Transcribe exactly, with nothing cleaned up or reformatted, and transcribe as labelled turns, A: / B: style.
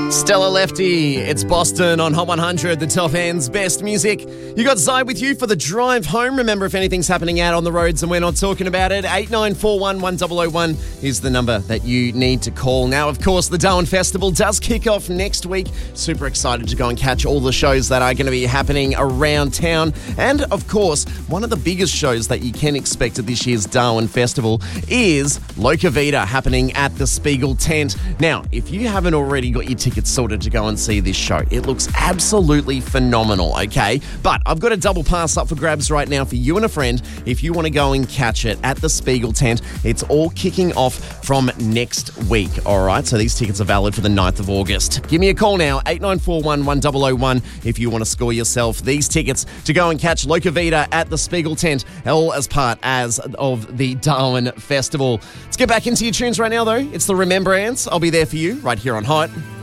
A: Stella Lefty, it's Boston on Hot one hundred, the top end's best music. You got Zai with you for the drive home. Remember, if anything's happening out on the roads and we're not talking about it, eight nine four one, one zero zero one is the number that you need to call. Now, of course, the Darwin Festival does kick off next week. Super excited to go and catch all the shows that are going to be happening around town. And, of course, one of the biggest shows that you can expect at this year's Darwin Festival is Loca Vita happening at the Spiegel tent. Now, if you haven't already got your tickets sorted to go and see this show, it looks absolutely phenomenal, okay? But I've got a double pass up for grabs right now for you and a friend if you want to go and catch it at the Spiegel tent. It's all kicking off from next week, all right? So these tickets are valid for the ninth of August. Give me a call now, eight nine four one, one zero zero one, if you want to score yourself these tickets to go and catch Loca Vita at the Spiegel tent, all as part as of the Darwin Festival. Let's get back into your tunes right now, though. It's the Remembrance. I'll be there for you right here on Hot.